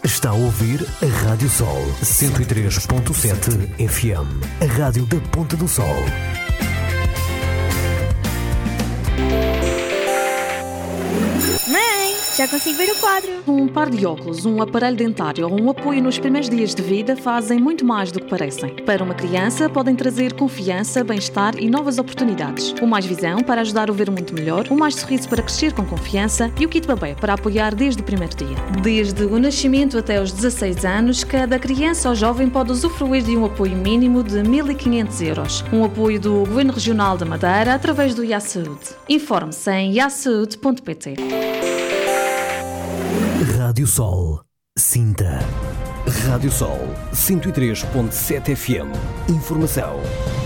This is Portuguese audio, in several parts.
Está a ouvir a Rádio Sol 103.7 FM, a rádio da Ponta do Sol. Já consigo ver o quadro. Um par de óculos, um aparelho dentário ou um apoio nos primeiros dias de vida fazem muito mais do que parecem. Para uma criança, podem trazer confiança, bem-estar e novas oportunidades. O Mais Visão para ajudar a ver o mundo melhor, o Mais Sorriso para crescer com confiança e o Kit Bebé para apoiar desde o primeiro dia. Desde o nascimento até os 16 anos, cada criança ou jovem pode usufruir de um apoio mínimo de 1.500 euros. Um apoio do Governo Regional da Madeira através do IA Saúde. Informe-se em iasaude.pt. Rádio Sol, Sinta. Rádio Sol, 103.7 FM. Informação.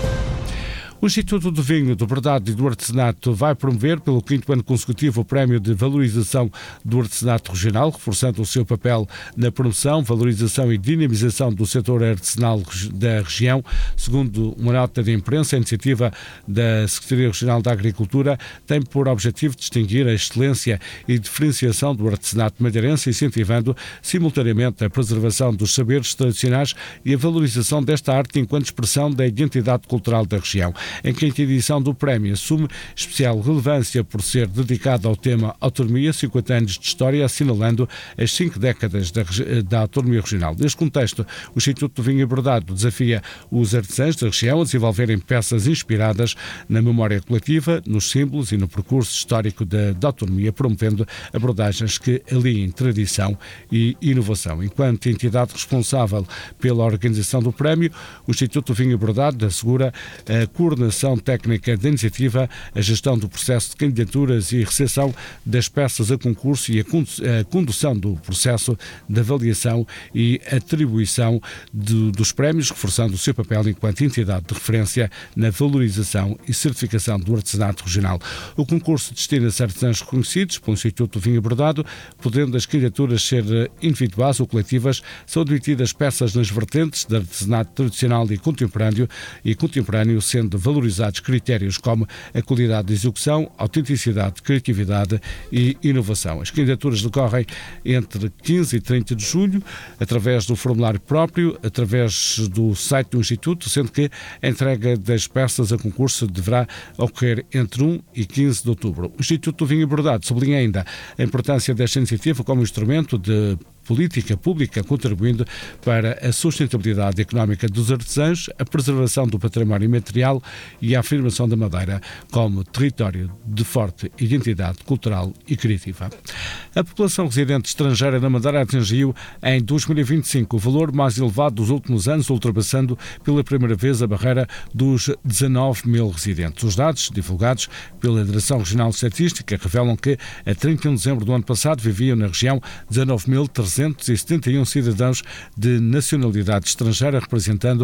O Instituto do Vinho, do Verdade e do Artesanato vai promover, pelo 5º ano consecutivo, o Prémio de Valorização do Artesanato Regional, reforçando o seu papel na promoção, valorização e dinamização do setor artesanal da região. Segundo uma nota de imprensa, a iniciativa da Secretaria Regional da Agricultura tem por objetivo distinguir a excelência e diferenciação do artesanato madeirense, incentivando simultaneamente a preservação dos saberes tradicionais e a valorização desta arte enquanto expressão da identidade cultural da região. Em 5ª edição do prémio assume especial relevância por ser dedicado ao tema Autonomia, 50 anos de história, assinalando as 5 décadas da autonomia regional. Neste contexto, o Instituto do Vinho e Verdade desafia os artesãos da região a desenvolverem peças inspiradas na memória coletiva, nos símbolos e no percurso histórico da autonomia, promovendo abordagens que aliem tradição e inovação. Enquanto entidade responsável pela organização do prémio, o Instituto do Vinho e Verdade assegura a coordenação técnica da iniciativa, a gestão do processo de candidaturas e recepção das peças a concurso e a condução do processo de avaliação e atribuição dos prémios, reforçando o seu papel enquanto entidade de referência na valorização e certificação do artesanato regional. O concurso destina-se a artesãos reconhecidos pelo Instituto do Vinho e Verdade, podendo as candidaturas ser individuais ou coletivas. São admitidas peças nas vertentes de artesanato tradicional e contemporâneo, sendo valorizados critérios como a qualidade de execução, autenticidade, criatividade e inovação. As candidaturas decorrem entre 15 e 30 de julho, através do formulário próprio, através do site do Instituto, sendo que a entrega das peças a concurso deverá ocorrer entre 1 e 15 de outubro. O Instituto do Vinho e Verdade sublinha ainda a importância desta iniciativa como instrumento de política pública, contribuindo para a sustentabilidade económica dos artesãos, a preservação do património imaterial e a afirmação da Madeira como território de forte identidade cultural e criativa. A população residente estrangeira na Madeira atingiu em 2025 o valor mais elevado dos últimos anos, ultrapassando pela primeira vez a barreira dos 19 mil residentes. Os dados divulgados pela Direção Regional de Estatística revelam que a 31 de dezembro do ano passado viviam na região 19.371 cidadãos de nacionalidade estrangeira, representando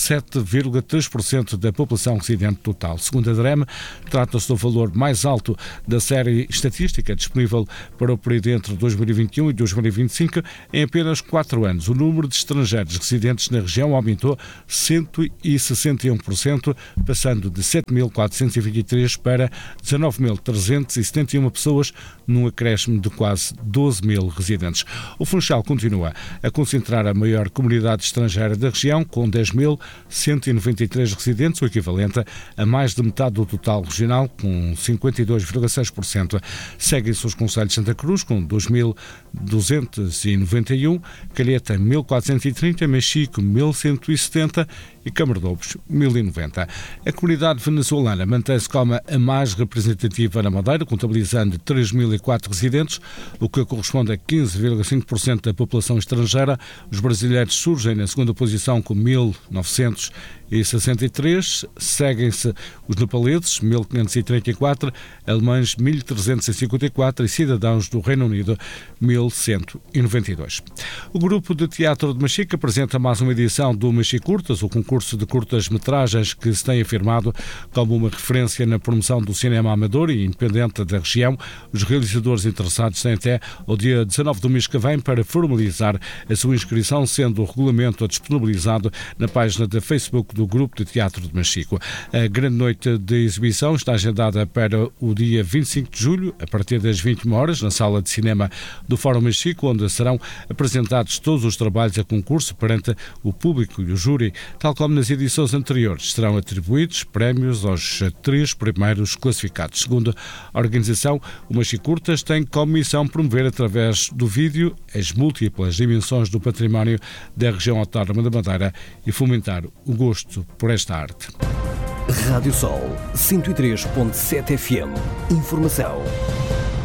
7,3% da população residente total. Segundo a DREM, trata-se do valor mais alto da série estatística disponível para o período entre 2021 e 2025. Em apenas 4 anos, o número de estrangeiros residentes na região aumentou 161%, passando de 7.423 para 19.371 pessoas, num acréscimo de quase 12 mil residentes. O Funchal continua a concentrar a maior comunidade estrangeira da região, com 10.193 residentes, o equivalente a mais de metade do total regional, com 52,6%. Seguem-se os concelhos de Santa Cruz, com 2.291, Calheta 1.430, Mexico 1.170 e Camardobos 1.090. A comunidade venezuelana mantém-se como a mais representativa na Madeira, contabilizando 3.004 residentes, o que corresponde a 15,5% da população estrangeira. Os brasileiros surgem na segunda posição com 1.963, seguem-se os nepaleses, 1.534, alemães, 1.354 e cidadãos do Reino Unido, 1.192. O grupo de teatro de Machica apresenta mais uma edição do Machicurtas, o concurso concurso de curtas-metragens que se tem afirmado como uma referência na promoção do cinema amador e independente da região. Os realizadores interessados têm até o dia 19 do mês que vem para formalizar a sua inscrição, sendo o regulamento disponibilizado na página de Facebook do Grupo de Teatro de Machico. A grande noite de exibição está agendada para o dia 25 de julho, a partir das 21 horas, na sala de cinema do Fórum Machico, onde serão apresentados todos os trabalhos a concurso perante o público e o júri. Tal como nas edições anteriores, serão atribuídos prémios aos 3 primeiros classificados. Segundo a organização, o Machico Curtas tem como missão promover através do vídeo as múltiplas dimensões do património da região autónoma da Madeira e fomentar o gosto por esta arte. Rádio Sol 103.7 FM. Informação